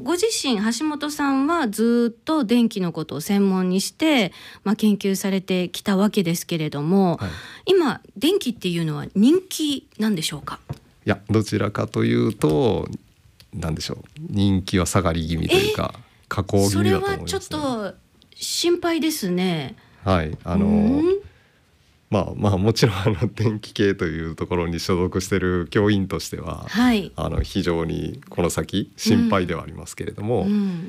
ご自身橋本さんはずっと電気のことを専門にして、研究されてきたわけですけれども、 はい、 今電気っていうのは人気なんでしょうか？ いや、どちらかというと何でしょう、人気は下がり気味というか下降気味だと思いますね。 それはちょっと心配ですね。 はい、もちろん電気系というところに所属している教員としては、 はい、 非常にこの先心配ではありますけれども、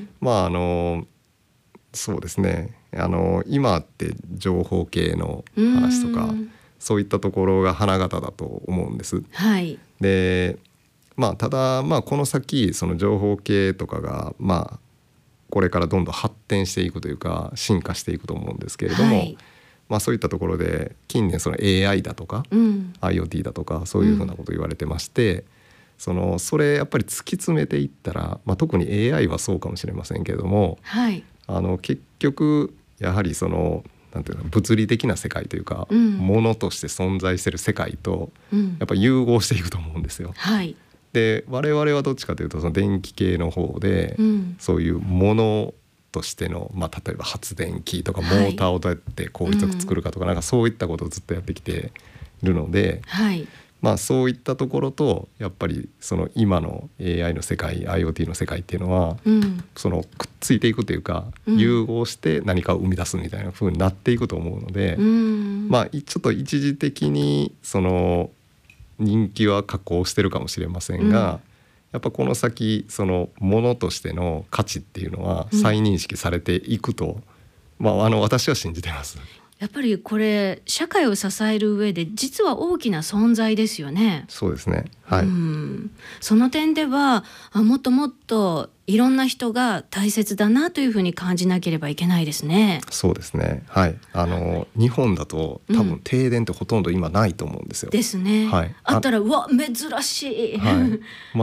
そうですね、今って情報系の話とかそういったところが花形だと思うんです。 はい、 で、ただこの先その情報系とかがこれからどんどん発展していくというか進化していくと思うんですけれども、はい、そういったところで近年その AI だとか、IoT だとかそういうふうなこと言われてまして、それやっぱり突き詰めていったら、特に AI はそうかもしれませんけれども、 はい、 結局やはりなんていうの、物理的な世界というか、ものとして存在している世界とやっぱり融合していくと思うんですよ。 はい、 で我々はどっちかというとその電気系の方で、そういうものとしての、例えば発電機とかモーターをどうやって効率よく作るかとか、なんかそういったことをずっとやってきているので、 はい、 そういったところとやっぱりその今の AI の世界 IoT の世界っていうのは、そのくっついていくというか、融合して何かを生み出すみたいな風になっていくと思うので、ちょっと一時的にその人気は下降してるかもしれませんが、やっぱこの先そのものとしての価値っていうのは再認識されていくと、私は信じてます。 やっぱりこれ社会を支える上で実は大きな存在ですよね。 そうですね、はい、 その点ではもっともっといろんな人が大切だなというふうに感じなければいけないですね。 そうですね、はい、日本だと多分停電ってほとんど今ないと思うんですよ。 ですね、 はい、 あったらうわ珍しい、 はい、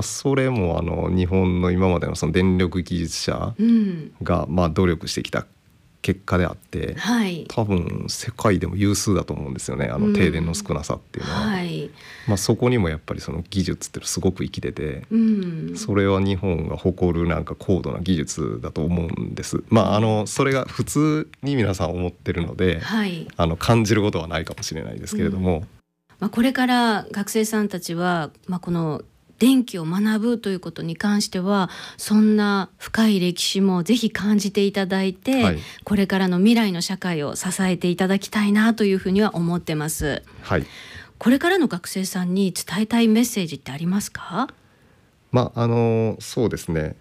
それも日本の今までのその電力技術者が努力してきた結果であって、 はい、 多分世界でも有数だと思うんですよね、停電の少なさっていうのは、 はい、 そこにもやっぱりその技術ってすごく生きてて、それは日本が誇るなんか高度な技術だと思うんです。それが普通に皆さん思ってるので、 はい、 感じることはないかもしれないですけれども、 これから学生さんたちは、この電気を学ぶということに関してはそんな深い歴史もぜひ感じていただいて、はい、これからの未来の社会を支えていただきたいなというふうには思ってます。 はい、 これからの学生さんに伝えたいメッセージってありますか？ そうですね、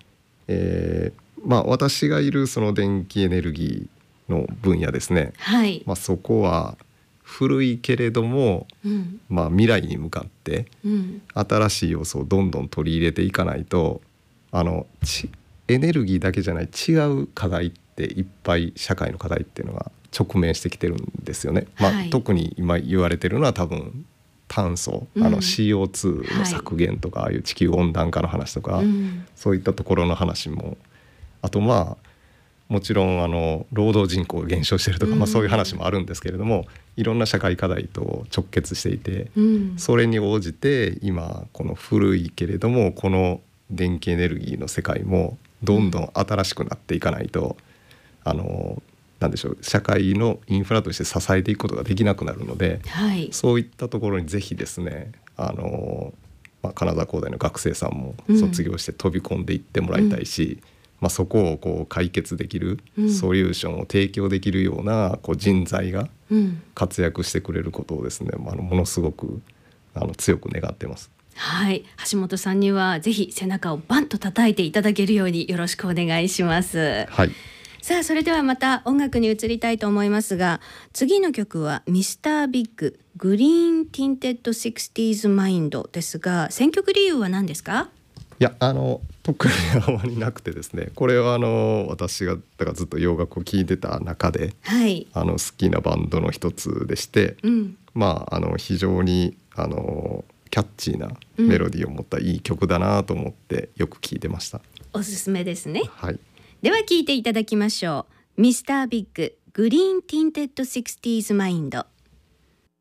私がいるその電気エネルギーの分野ですね、 はい、 そこは古いけれども、未来に向かって、新しい要素をどんどん取り入れていかないとエネルギーだけじゃない違う課題っていっぱい社会の課題っていうのが直面してきてるんですよね。特に今言われてるのは多分炭素、CO2 の削減とか、ああいう地球温暖化の話とか、そういったところの話も、あともちろん労働人口が減少しているとか、そういう話もあるんですけれども、いろんな社会課題と直結していて、それに応じて今この古いけれどもこの電気エネルギーの世界もどんどん新しくなっていかないと、なんでしょう、社会のインフラとして支えていくことができなくなるので、 はい、 そういったところにぜひですね、金沢工大の学生さんも卒業して飛び込んでいってもらいたいし、そこを解決できるソリューションを提供できるような人材が活躍してくれることをですね、ものすごく強く願ってます。 はい、橋本さんにはぜひ背中をバンと叩いていただけるようによろしくお願いします。 はい、 さあそれではまた音楽に移りたいと思いますが、次の曲はミスタービッググリーンティンテッド 60s マインドですが、選曲理由は何ですか？ いや特にあまりなくてですね、これは私がだからずっと洋楽を聴いてた中で、 はい、 好きなバンドの一つでして、非常にキャッチーなメロディーを持ったいい曲だなと思ってよく聴いてました。 おすすめですね。 はい、 では聴いていただきましょう。ミスタービッググリーンティンテッド 60s マインド。